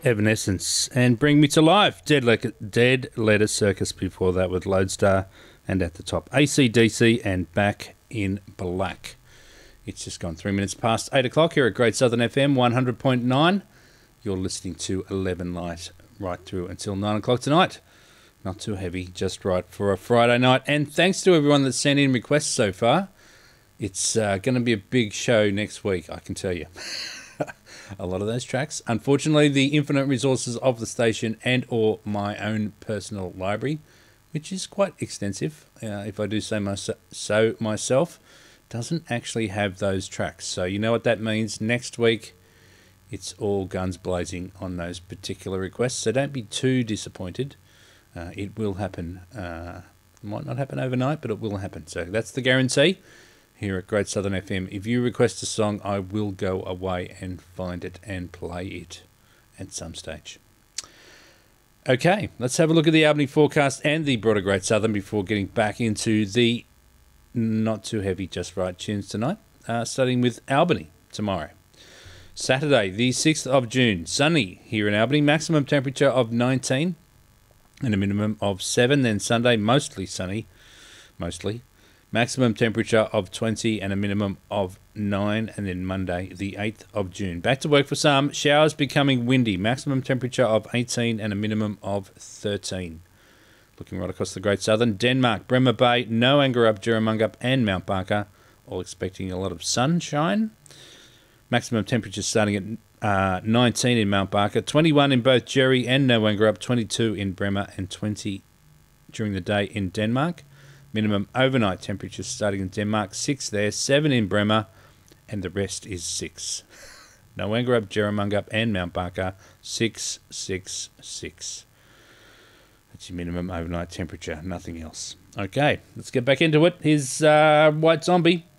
Evanescence and Bring Me to Life. Dead Letter Circus before that with Lodestar, and at the top AC/DC and Back in Black. It's just gone 3 minutes past 8 o'clock here at Great Southern FM 100.9. You're listening to 11 Light right through until 9 o'clock tonight. Not too heavy, just right for a Friday night. And thanks to everyone that's sent in requests so far. It's going to be a big show next week, I can tell you. A lot of those tracks. Unfortunately, the infinite resources of the station and or my own personal library, which is quite extensive, if I do say so myself, doesn't actually have those tracks. So you know what that means. Next week, it's all guns blazing on those particular requests. So don't be too disappointed. It will happen. Might not happen overnight, but it will happen. So that's the guarantee. Here at Great Southern FM, if you request a song, I will go away and find it and play it at some stage. Okay, let's have a look at the Albany forecast and the broader Great Southern before getting back into the not too heavy, just right tunes tonight. Starting with Albany tomorrow. Saturday, the 6th of June, sunny here in Albany, maximum temperature of 19 and a minimum of 7. Then Sunday, mostly sunny, maximum temperature of 20 and a minimum of 9. And then Monday, the 8th of June. Back to work for some. Showers becoming windy. Maximum temperature of 18 and a minimum of 13. Looking right across the Great Southern. Denmark, Bremer Bay, Noangarup, Juramungup and Mount Barker. All expecting a lot of sunshine. Maximum temperature starting at 19 in Mount Barker. 21 in both Jerry and Noangarup. 22 in Bremer and 20 during the day in Denmark. Minimum overnight temperatures starting in Denmark, 6 there, 7 in Bremer, and the rest is 6. Noangarup, Juramungup, and Mount Barker, 6, 6, 6. That's your minimum overnight temperature, nothing else. Okay, let's get back into it. Here's White Zombie.